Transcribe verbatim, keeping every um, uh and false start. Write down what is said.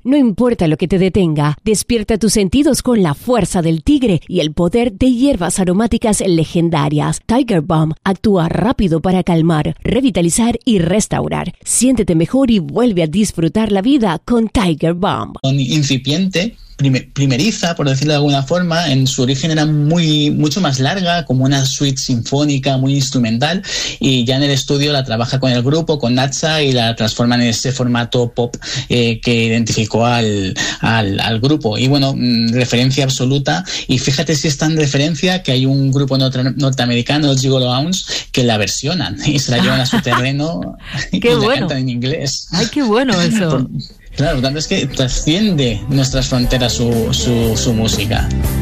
No importa lo que te detenga, despierta tus sentidos con la fuerza del tigre y el poder de hierbas aromáticas legendarias. Tiger Balm actúa rápido para calmar, revitalizar y restaurar. Siéntete mejor y vuelve a disfrutar la vida con Tiger Balm. Incipiente, primer, primeriza, por decirlo de alguna forma. En su origen era muy mucho más larga, como una suite sinfónica muy instrumental, y ya en el estudio la trabaja con el grupo, con Nacha, y la transforman en ese formato pop eh, que identificó al, al, al grupo. Y bueno, mmm, referencia absoluta, y fíjate si es tan referencia que hay un grupo norte- norteamericano, los Gigolo Hounds, que la versionan y se la llevan a su terreno y qué la bueno. cantan en inglés. Ay, qué bueno eso. Por, Claro, por tanto es que trasciende nuestras fronteras su, su, su música.